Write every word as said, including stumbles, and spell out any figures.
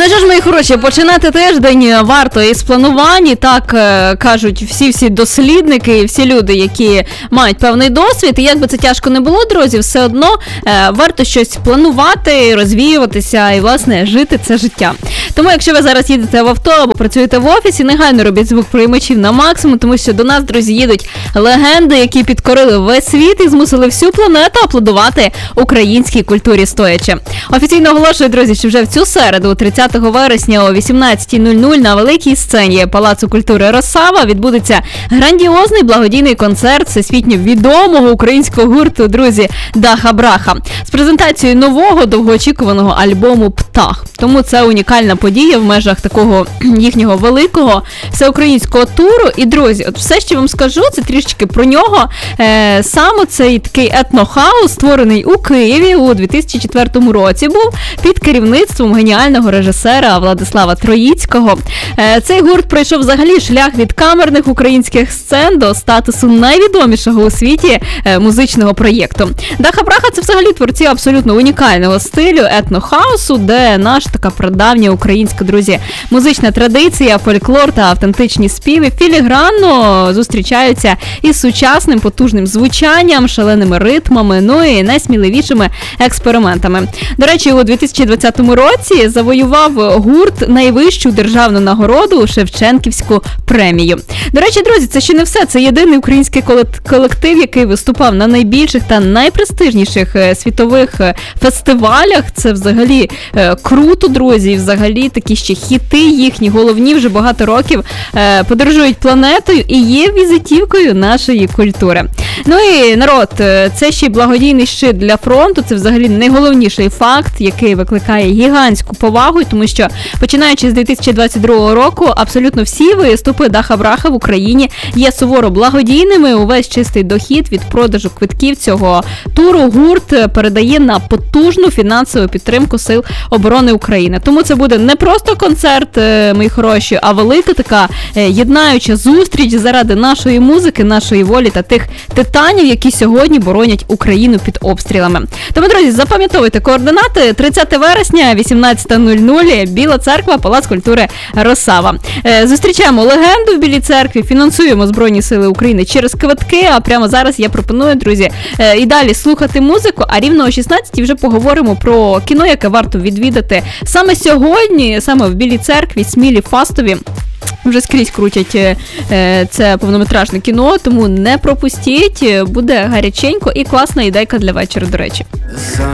Ну що ж, мої хороші, починати тиждень варто із планувань, і так е, кажуть всі-всі дослідники і всі люди, які мають певний досвід. І як би це тяжко не було, друзі, все одно е, варто щось планувати, розвіюватися і, власне, жити це життя. Тому, якщо ви зараз їдете в авто або працюєте в офісі, негайно робіть звук приймачів на максимум, тому що до нас, друзі, їдуть легенди, які підкорили весь світ і змусили всю планету аплодувати українській культурі стоячи. Офіційно оголошую, друзі, що вже в цю середу, тридцятого вересня о вісімнадцятій нуль нуль на великій сцені Палацу культури «Росава» відбудеться грандіозний благодійний концерт всесвітньо відомого українського гурту, друзі, Даха Браха з презентацією нового довгоочікуваного альбому «Птах». Тому це унікальна подія в межах такого їхнього великого всеукраїнського туру. І, друзі, от все, що вам скажу, це трішечки про нього. Е, саме цей такий етнохаус, створений у Києві у дві тисячі четвертому році, був під керівництвом геніального режисера Владислава Троїцького. Е, цей гурт пройшов взагалі шлях від камерних українських сцен до статусу найвідомішого у світі е, музичного проєкту. Даха Браха – це взагалі творці абсолютно унікального стилю етнохаусу, де наша така прадавня українська, друзі, музична традиція, фольклор та автентичні співи філігранно зустрічаються із сучасним потужним звучанням, шаленими ритмами, ну і найсміливішими експериментами. До речі, у дві тисячі двадцятому році завоював гурт найвищу державну нагороду Шевченківську премію. До речі, друзі, це ще не все. Це єдиний український колектив, який виступав на найбільших та найпрестижніших світових фестивалях. Це взагалі круто, друзі, і взагалі такі ще хіти їхні, головні вже багато років подорожують планетою і є візитівкою нашої культури. Ну і, народ, це ще й благодійний щит для фронту, це взагалі найголовніший факт, який викликає гігантську повагу, тому що, починаючи з дві тисячі двадцять другого року, абсолютно всі виступи Даха Браха в Україні є суворо благодійними. Увесь чистий дохід від продажу квитків цього туру гурт передає на потужну фінансову підтримку Сил оборони України. Тому це буде не просто концерт, мої хороші, а велика така єднаюча зустріч заради нашої музики, нашої волі та тих титанів, які сьогодні боронять Україну під обстрілами. Тому, друзі, запам'ятовуйте координати. тридцятого вересня, вісімнадцята нуль нуль, Біла Церква, Палац культури «Росава». Зустрічаємо легенду в Білій Церкві, фінансуємо Збройні Сили України через квитки, а прямо зараз я пропоную, друзі, і далі слухати музику, а рівно о шістнадцятій вже поговоримо про кіно, яке варто відвідати саме сьогодні, саме в Білій Церкві, Смілі, Фастові. Вже скрізь крутять е, це повнометражне кіно, тому не пропустіть, буде гаряченько і класна ідейка для вечора, до речі.